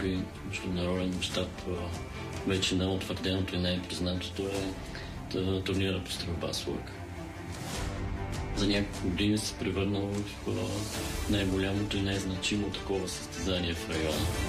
би международен мащаб вече най-утвърденото и най-признатото е турнира по стрелба с лък. За няколко години се превърнал в най-голямото и най-значимо такова състезание в района.